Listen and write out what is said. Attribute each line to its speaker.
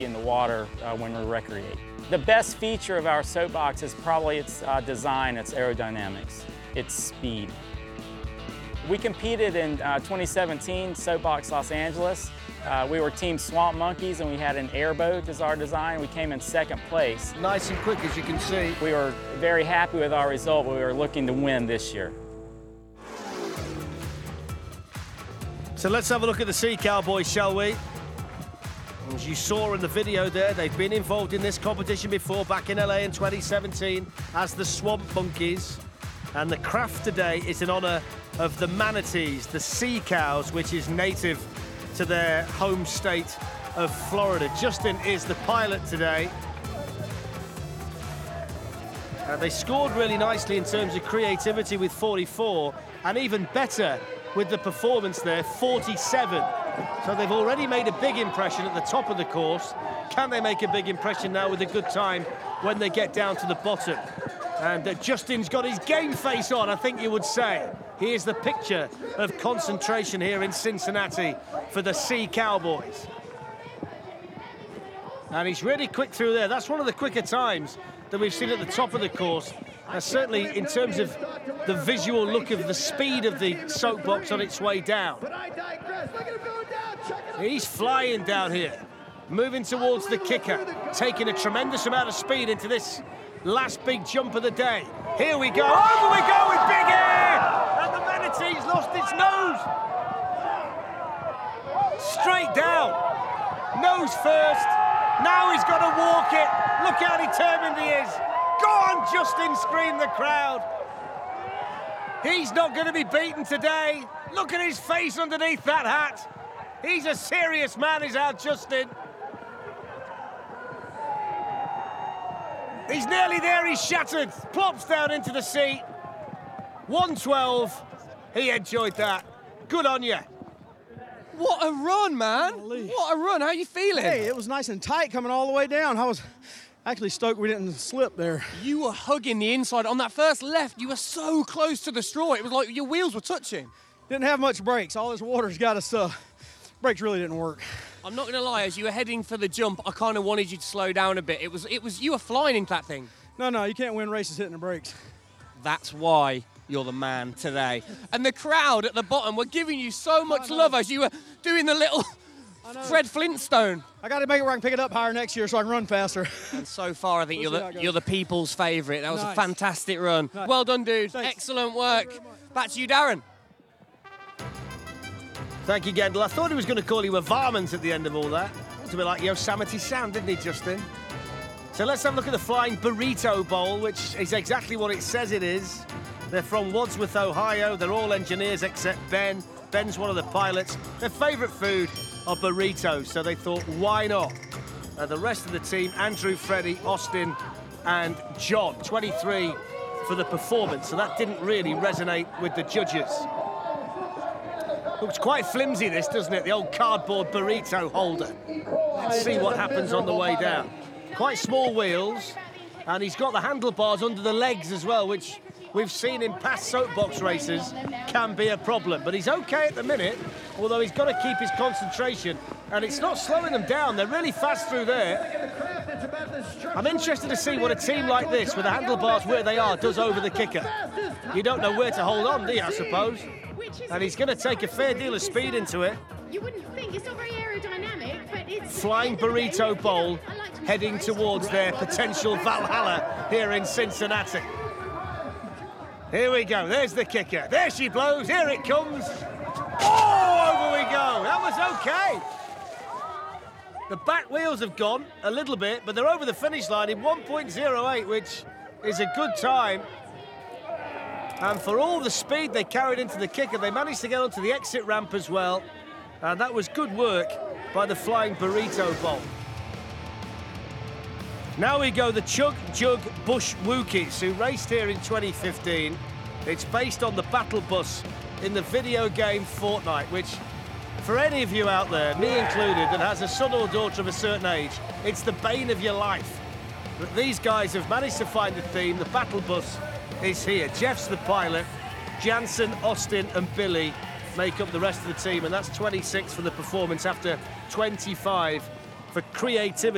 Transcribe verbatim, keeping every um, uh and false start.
Speaker 1: in the water uh, when we recreate. The best feature of our soapbox is probably its uh, design, its aerodynamics, its speed. We competed in uh, twenty seventeen Soapbox Los Angeles. Uh, we were Team Swamp Monkeys, and we had an airboat as our design. We came in second place.
Speaker 2: Nice and quick, as you can see.
Speaker 1: We were very happy with our result, but we were looking to win this year.
Speaker 2: So let's have a look at the Sea Cowboys, shall we? As you saw in the video there, they've been involved in this competition before, back in L A in twenty seventeen, as the Swamp Monkeys. And the craft today is in honour of the manatees, the sea cows, which is native to their home state of Florida. Justin is the pilot today. Uh, they scored really nicely in terms of creativity with forty-four, and even better with the performance there, forty-seven. So they've already made a big impression at the top of the course. Can they make a big impression now with a good time when they get down to the bottom? And uh, Justin's got his game face on, I think you would say. Here's the picture of concentration here in Cincinnati for the Sea Cowboys. And he's really quick through there. That's one of the quicker times that we've seen at the top of the course. And certainly in terms of the visual look of the speed of the soapbox on its way down. He's flying down here, moving towards the kicker, taking a tremendous amount of speed into this last big jump of the day. Here we go, over we go with big air! And the manatee's lost its nose. Straight down, nose first. Now he's got to walk it. Look how determined he is. Go on, Justin, screamed the crowd. He's not going to be beaten today. Look at his face underneath that hat. He's a serious man, is our Justin. He's nearly there, he's shattered. Plops down into the seat. one twelve. He enjoyed that. Good on you.
Speaker 3: What a run, man.
Speaker 4: Holy.
Speaker 3: What a run. How you feeling?
Speaker 4: Hey, it was nice and tight coming all the way down. I was actually stoked we didn't slip there.
Speaker 3: You were hugging the inside. On that first left, you were so close to the straw. It was like your wheels were touching.
Speaker 4: Didn't have much brakes. All this water's got us, uh, brakes really didn't work.
Speaker 3: I'm not going to lie, as you were heading for the jump, I kind of wanted you to slow down a bit. It was, it was, you were flying into that thing.
Speaker 4: No, no, you can't win races hitting the brakes.
Speaker 3: That's why you're the man today. And the crowd at the bottom were giving you so much love as you were doing the little Fred Flintstone.
Speaker 4: I got to make it where I can pick it up higher next year so I can run faster.
Speaker 3: And so far, I think
Speaker 4: We'll
Speaker 3: you're the, you're the people's favourite. That was
Speaker 4: Nice.
Speaker 3: a fantastic run.
Speaker 4: Nice.
Speaker 3: Well done, dude.
Speaker 4: Thanks.
Speaker 3: Excellent work. Back to you, Darren.
Speaker 2: Thank you, Gendel. I thought he was going to call you a varmint at the end of all that. Looked a bit like Yosemite Sam, didn't he, Justin? So let's have a look at the Flying Burrito Bowl, which is exactly what it says it is. They're from Wadsworth, Ohio. They're all engineers except Ben. Ben's one of the pilots. Their favourite food are burritos, so they thought, why not? Uh, the rest of the team, Andrew, Freddie, Austin, and John, twenty-three for the performance, so that didn't really resonate with the judges. Looks quite flimsy, this, doesn't it? The old cardboard burrito holder. Let's see what happens on the way down. Quite small wheels, and he's got the handlebars under the legs as well, which we've seen in past soapbox races can be a problem. But he's okay at the minute, although he's got to keep his concentration, and it's not slowing them down. They're really fast through there. I'm interested to see what a team like this, with the handlebars where they are, does over the kicker. You don't know where to hold on, do you, I suppose? And he's going to take a fair deal of speed into it.
Speaker 5: You wouldn't think it's not very aerodynamic, but it's
Speaker 2: Flying Burrito Bowl heading towards their potential Valhalla here in Cincinnati. Here we go, there's the kicker. There she blows, here it comes. Oh, over we go, that was okay. The back wheels have gone a little bit, but they're over the finish line in one point oh eight, which is a good time. And for all the speed they carried into the kicker, they managed to get onto the exit ramp as well. And that was good work by the Flying Burrito Bowl. Now we go the Chug Jug Bush Wookies, who raced here in twenty fifteen. It's based on the battle bus in the video game Fortnite, which, for any of you out there, me included, that has a son or daughter of a certain age, it's the bane of your life. But these guys have managed to find the theme. The battle bus is here. Jeff's the pilot. Jansen, Austin and Billy make up the rest of the team, and that's twenty-six for the performance after twenty-five for creativity.